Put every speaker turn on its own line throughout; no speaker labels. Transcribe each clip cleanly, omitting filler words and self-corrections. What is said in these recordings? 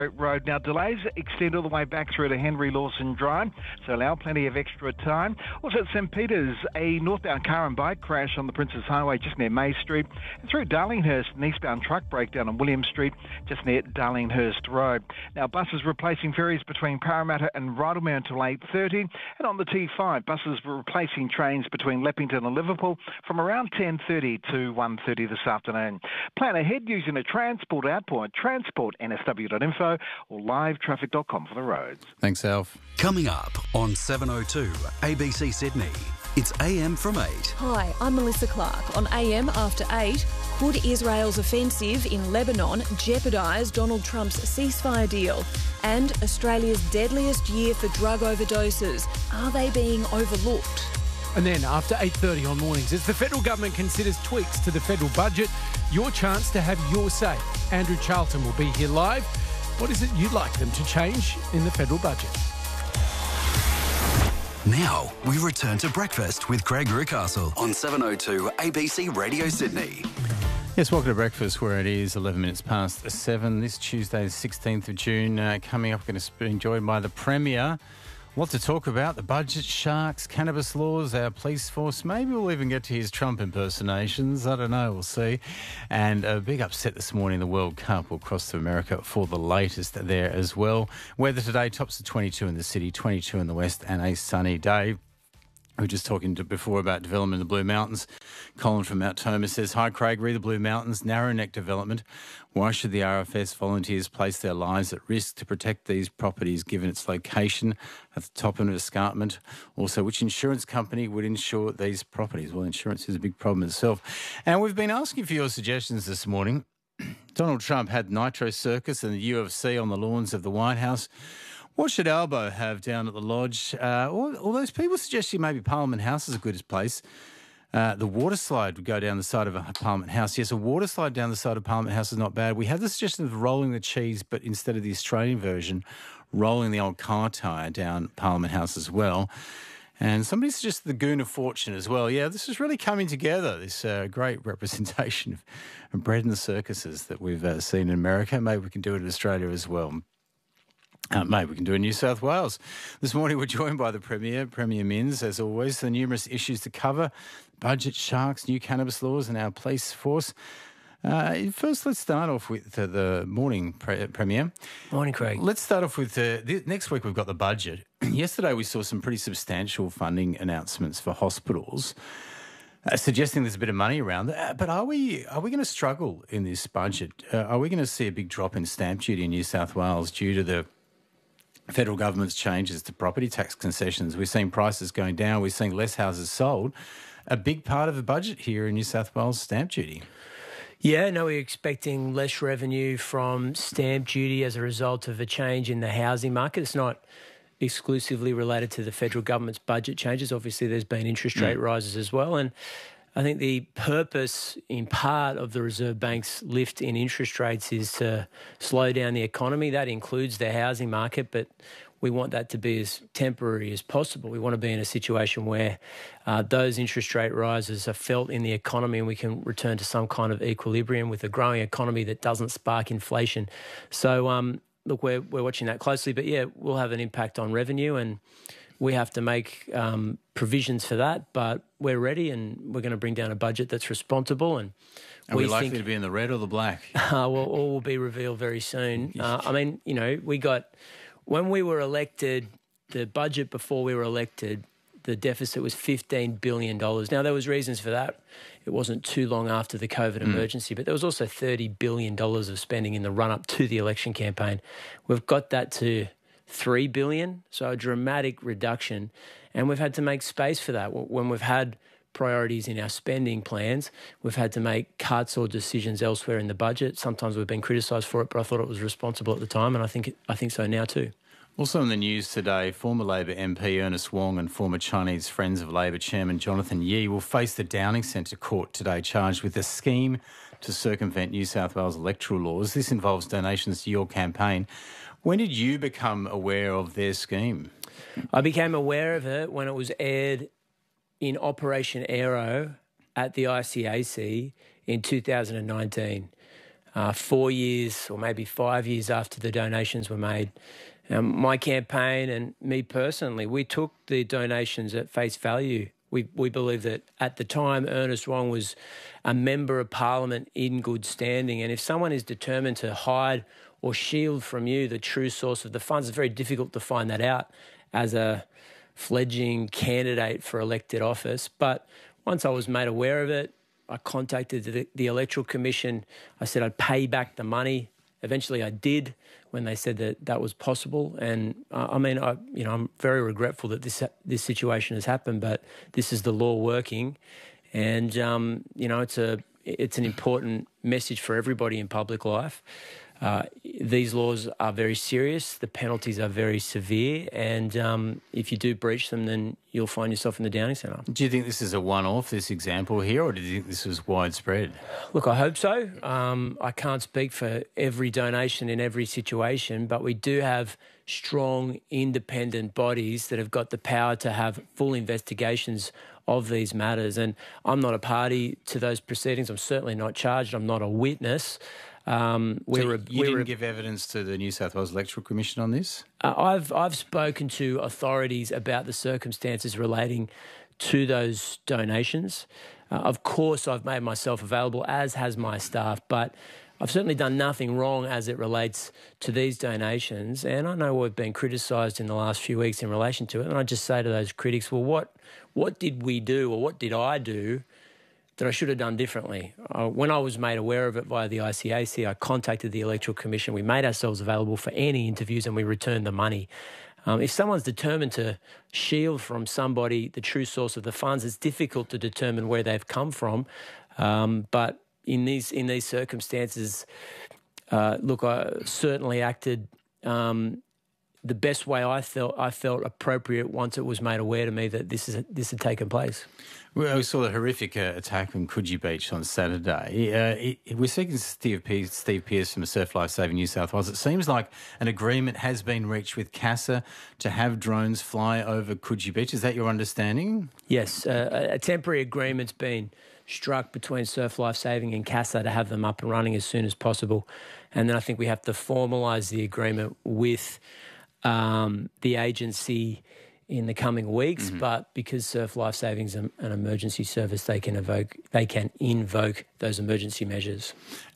Road. Now, delays extend all the way back through to Henry Lawson Drive, so allow plenty of extra time. Also at St Peters, a northbound car and bike crash on the Princes Highway just near May Street, and through Darlinghurst, an eastbound truck breakdown on William Street just near Darlinghurst Road. Now, buses replacing ferries between Parramatta and Rydalmere until 8:30, and on the T5, buses replacing trains between Leppington and Liverpool from around 10:30 to 1:30 this afternoon. Plan ahead using a transport app or transportnsw.info or livetraffic.com for the roads.
Thanks, Alf.
Coming up on 7:02 ABC Sydney, it's AM from 8.
Hi, I'm Melissa Clark. On AM after 8, could Israel's offensive in Lebanon jeopardise Donald Trump's ceasefire deal? And Australia's deadliest year for drug overdoses. Are they being overlooked?
And then after 8:30 on mornings, as the federal government considers tweaks to the federal budget, your chance to have your say. Andrew Charlton will be here live. What is it you'd like them to change in the federal budget?
Now we return to breakfast with Craig Rucastle on 7:02 ABC Radio Sydney.
Yes, welcome to breakfast, where it is 11 minutes past 7. This Tuesday, the 16th of June. Coming up, we're going to be joined by the Premier. What to talk about: the budget, sharks, cannabis laws, our police force. Maybe we'll even get to his Trump impersonations. I don't know. We'll see. And a big upset this morning in the World Cup. We'll cross to America for the latest there as well. Weather today tops to 22 in the city, 22 in the west, and a sunny day. We were just talking before about development in the Blue Mountains. Colin from Mount Thomas says, "Hi Craig, read the Blue Mountains, narrow neck development. Why should the RFS volunteers place their lives at risk to protect these properties given its location at the top of an escarpment? Also, which insurance company would insure these properties?" Well, insurance is a big problem itself. And we've been asking for your suggestions this morning. Donald Trump had Nitro Circus and the UFC on the lawns of the White House. What should Albo have down at the Lodge? All those people suggesting maybe Parliament House is a good place. The water slide would go down the side of a Parliament House. Yes, a water slide down the side of Parliament House is not bad. We had the suggestion of rolling the cheese, but instead of the Australian version, rolling the old car tyre down Parliament House as well. And somebody suggested the Goon of Fortune as well. Yeah, this is really coming together, this great representation of bread and the circuses that we've seen in America. Maybe we can do it in Australia as well. Maybe we can do it in New South Wales. This morning we're joined by the Premier, Premier Minns, as always. The numerous issues to cover: budget, sharks, new cannabis laws and our police force. First, let's start off with the morning, Premier.
Morning, Craig.
Let's start off with next week we've got the budget. Yesterday we saw some pretty substantial funding announcements for hospitals, suggesting there's a bit of money around. But are we going to struggle in this budget? Are we going to see a big drop in stamp duty in New South Wales due to the federal government's changes to property tax concessions? We're seeing prices going down. We're seeing less houses sold. A big part of the budget here in New South Wales, stamp duty.
Yeah, no, we're expecting less revenue from stamp duty as a result of a change in the housing market. It's not exclusively related to the federal government's budget changes. Obviously, there's been interest rate rises as well. And I think the purpose, in part, of the Reserve Bank's lift in interest rates is to slow down the economy. That includes the housing market, but we want that to be as temporary as possible. We want to be in a situation where those interest rate rises are felt in the economy and we can return to some kind of equilibrium with a growing economy that doesn't spark inflation. So, look, we're watching that closely, but yeah, we'll have an impact on revenue and we have to make provisions for that, but we're ready and we're going to bring down a budget that's responsible. And
are we likely to be in the red or the black?
Well, all will be revealed very soon. I mean, you know, when we were elected, the budget before we were elected, the deficit was $15 billion. Now, there was reasons for that. It wasn't too long after the COVID emergency, but there was also $30 billion of spending in the run-up to the election campaign. We've got that to $3 billion, so a dramatic reduction, and we've had to make space for that. When we've had priorities in our spending plans, we've had to make cuts or decisions elsewhere in the budget. Sometimes we've been criticised for it, but I thought it was responsible at the time, and I think so now too.
Also in the news today, former Labor MP Ernest Wong and former Chinese Friends of Labor Chairman Jonathan Yee will face the Downing Centre Court today, charged with a scheme to circumvent New South Wales electoral laws. This involves donations to your campaign. When did you become aware of their scheme?
I became aware of it when it was aired in Operation Aero at the ICAC in 2019. 4 years or maybe 5 years after the donations were made. My campaign and me personally, we took the donations at face value. We believe that at the time Ernest Wong was a member of Parliament in good standing, and if someone is determined to hide or shield from you the true source of the funds, it's very difficult to find that out as a fledgling candidate for elected office. But once I was made aware of it, I contacted the Electoral Commission. I said I'd pay back the money. Eventually I did when they said that was possible. And I'm very regretful that this situation has happened, but this is the law working. And, it's an important message for everybody in public life. These laws are very serious. The penalties are very severe. And if you do breach them, then you'll find yourself in the Downing Centre.
Do you think this is a one-off, this example here, or do you think this was widespread?
Look, I hope so. I can't speak for every donation in every situation, but we do have strong, independent bodies that have got the power to have full investigations of these matters. And I'm not a party to those proceedings. I'm certainly not charged. I'm not a witness.
You didn't give evidence to the New South Wales Electoral Commission on this?
I've spoken to authorities about the circumstances relating to those donations. Of course, I've made myself available, as has my staff, but I've certainly done nothing wrong as it relates to these donations. And I know we've been criticised in the last few weeks in relation to it. And I just say to those critics, well, what did we do, or what did I do that I should have done differently? When I was made aware of it via the ICAC, I contacted the Electoral Commission. We made ourselves available for any interviews and we returned the money. If someone's determined to shield from somebody the true source of the funds, it's difficult to determine where they've come from. But in these circumstances, look, I certainly acted the best way I felt appropriate once it was made aware to me that this had taken place.
Well, we saw the horrific attack on Coogee Beach on Saturday. We're speaking to Steve Pearce from Surf Life Saving New South Wales. It seems like an agreement has been reached with CASA to have drones fly over Coogee Beach. Is that your understanding?
Yes, a temporary agreement's been struck between Surf Life Saving and CASA to have them up and running as soon as possible. And then I think we have to formalise the agreement with the agency in the coming weeks, but because Surf Life Saving's an emergency service, they can invoke those emergency measures.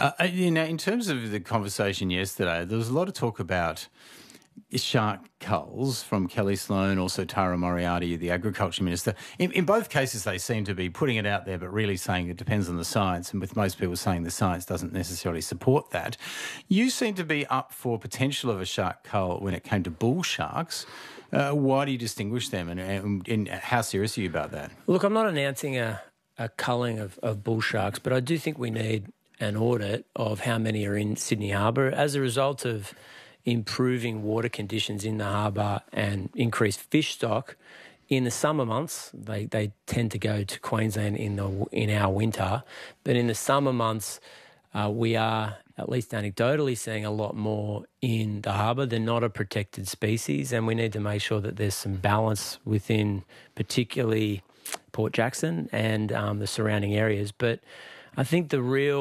In terms of the conversation yesterday, there was a lot of talk about shark culls from Kelly Sloan, also Tara Moriarty, the Agriculture Minister. In both cases, they seem to be putting it out there, but really saying it depends on the science, and with most people saying the science doesn't necessarily support that. You seem to be up for potential of a shark cull when it came to bull sharks. Why do you distinguish them, and how serious are you about that?
Look, I'm not announcing a culling of bull sharks, but I do think we need an audit of how many are in Sydney Harbour as a result of improving water conditions in the harbour and increased fish stock. In the summer months, they tend to go to Queensland in our winter, but in the summer months, we are, at least anecdotally, seeing a lot more in the harbour. They're not a protected species, and we need to make sure that there's some balance within particularly Port Jackson and the surrounding areas. But I think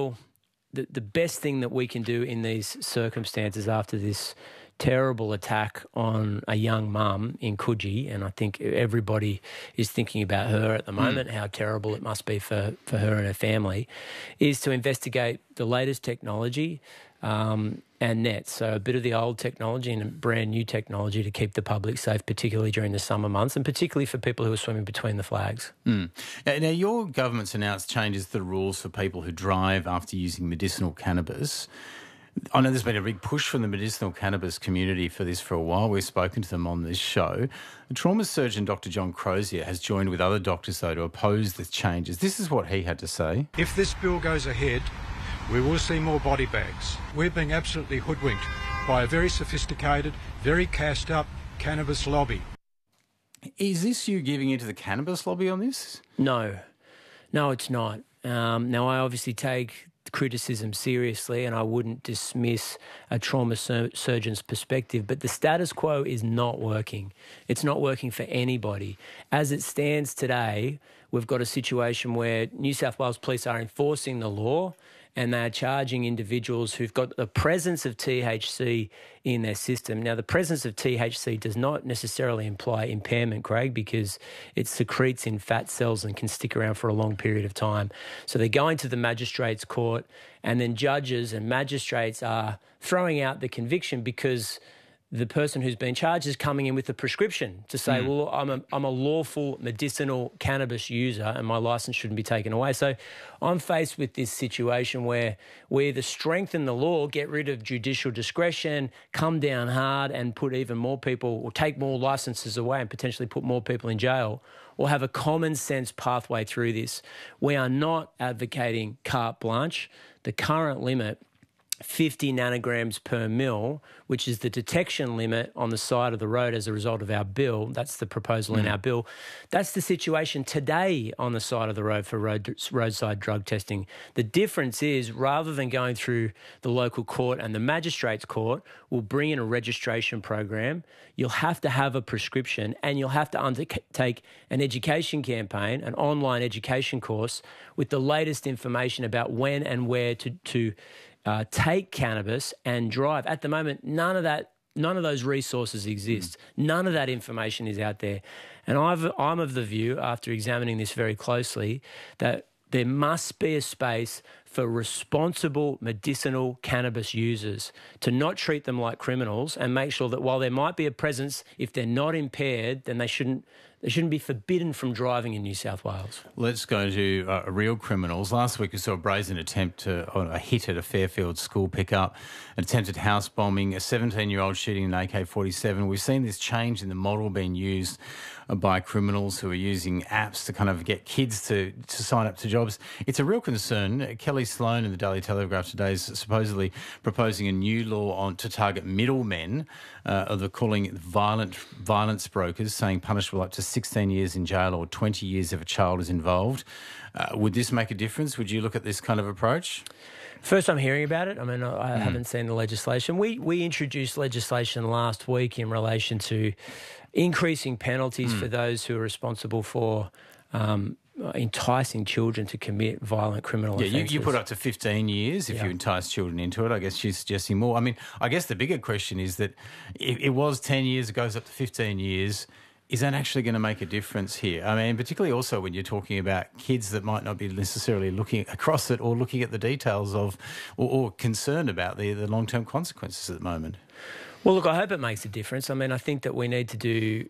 the best thing that we can do in these circumstances after this terrible attack on a young mum in Coogee, and I think everybody is thinking about her at the moment, how terrible it must be for her and her family, is to investigate the latest technology and nets. So a bit of the old technology and a brand new technology to keep the public safe, particularly during the summer months and particularly for people who are swimming between the flags. Now,
your government's announced changes to the rules for people who drive after using medicinal cannabis. I know there's been a big push from the medicinal cannabis community for this for a while. We've spoken to them on this show. The trauma surgeon, Dr. John Crozier, has joined with other doctors, though, to oppose the changes. This is what he had to say.
If this bill goes ahead, we will see more body bags. We're being absolutely hoodwinked by a very sophisticated, very cashed up cannabis lobby.
Is this you giving into the cannabis lobby on this?
No, it's not. Now, I obviously take criticism seriously and I wouldn't dismiss a trauma surgeon's perspective, but the status quo is not working. It's not working for anybody. As it stands today, we've got a situation where New South Wales Police are enforcing the law and they're charging individuals who've got the presence of THC in their system. Now, the presence of THC does not necessarily imply impairment, Craig, because it secretes in fat cells and can stick around for a long period of time. So they're going to the magistrates' court, and then judges and magistrates are throwing out the conviction because the person who's been charged is coming in with a prescription to say, well, I'm a lawful medicinal cannabis user and my licence shouldn't be taken away. So I'm faced with this situation where we either strengthen the law, get rid of judicial discretion, come down hard and put even more people, or take more licences away and potentially put more people in jail, or have a common sense pathway through this. We are not advocating carte blanche. The current limit, 50 nanograms per mil, which is the detection limit on the side of the road as a result of our bill. That's the proposal in our bill. That's the situation today on the side of the road for roadside drug testing. The difference is, rather than going through the local court and the magistrate's court, we'll bring in a registration program. You'll have to have a prescription and you'll have to undertake an education campaign, an online education course with the latest information about when and where to take cannabis and drive. At the moment, none of those resources exist. None of that information is out there. And I'm of the view, after examining this very closely, that there must be a space for responsible medicinal cannabis users, to not treat them like criminals and make sure that while there might be a presence, if they're not impaired, then they shouldn't be forbidden from driving in New South Wales.
Let's go to real criminals. Last week we saw a brazen attempt on a hit at a Fairfield school pickup, an attempted house bombing, a 17-year-old shooting an AK-47. We've seen this change in the model being used by criminals who are using apps to kind of get kids to sign up to jobs. It's a real concern. Kelly Sloan in the Daily Telegraph today is supposedly proposing a new law to target middlemen, they're calling it violence brokers, saying punishable up to 16 years in jail or 20 years if a child is involved. Would this make a difference? Would you look at this kind of approach?
First, I'm hearing about it. I mean, I haven't seen the legislation. We introduced legislation last week in relation to increasing penalties for those who are responsible for enticing children to commit violent criminal offences.
You put up to 15 years if you entice children into it. I guess she's suggesting more. I mean, I guess the bigger question is that it was 10 years, it goes up to 15 years. Is that actually going to make a difference here? I mean, particularly also when you're talking about kids that might not be necessarily looking across it or looking at the details of or concerned about the long-term consequences at the moment.
Well, look, I hope it makes a difference. I mean, I think that we need to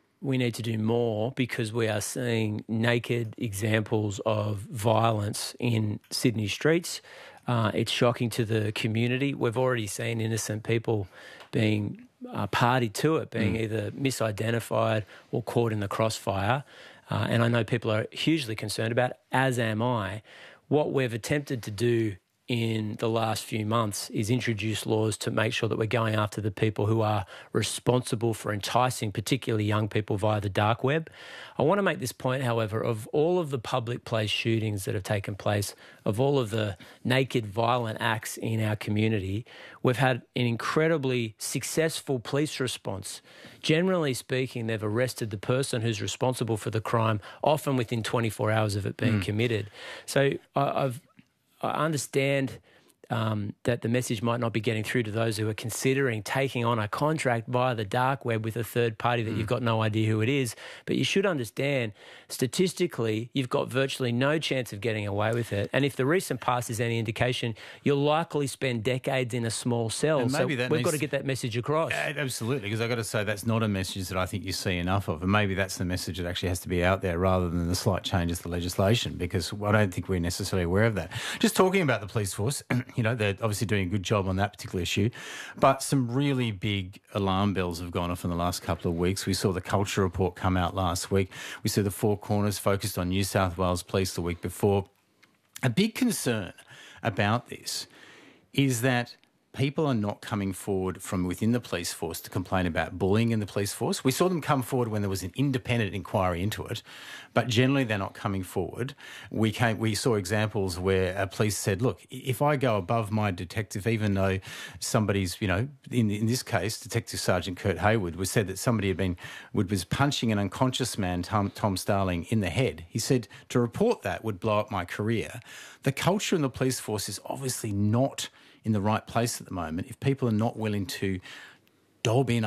do more because we are seeing naked examples of violence in Sydney streets. It's shocking to the community. We've already seen innocent people being party to it, being either misidentified or caught in the crossfire. And I know people are hugely concerned about it, as am I. What we've attempted to do in the last few months is introduce laws to make sure that we're going after the people who are responsible for enticing particularly young people via the dark web. I want to make this point, however, of all of the public place shootings that have taken place, of all of the naked violent acts in our community, we've had an incredibly successful police response. Generally speaking, they've arrested the person who's responsible for the crime, often within 24 hours of it being committed. So I understand that the message might not be getting through to those who are considering taking on a contract via the dark web with a third party that you've got no idea who it is. But you should understand, statistically, you've got virtually no chance of getting away with it. And if the recent past is any indication, you'll likely spend decades in a small cell.
And maybe
so we've got to get that message across.
Absolutely, because I've got to say that's not a message that I think you see enough of. And maybe that's the message that actually has to be out there rather than the slight changes to legislation, because I don't think we're necessarily aware of that. Just talking about the police force, you know, they're obviously doing a good job on that particular issue, but some really big alarm bells have gone off in the last couple of weeks. We saw the Culture Report come out last week. We saw the Four Corners focused on New South Wales Police the week before. A big concern about this is that people are not coming forward from within the police force to complain about bullying in the police force. We saw them come forward when there was an independent inquiry into it, but generally they're not coming forward. We saw examples where police said, look, if I go above my detective, even though somebody's, in this case, Detective Sergeant Kurt Hayward was said that somebody was punching an unconscious man, Tom Starling, in the head. He said to report that would blow up my career. The culture in the police force is obviously not in the right place at the moment if people are not willing to dob in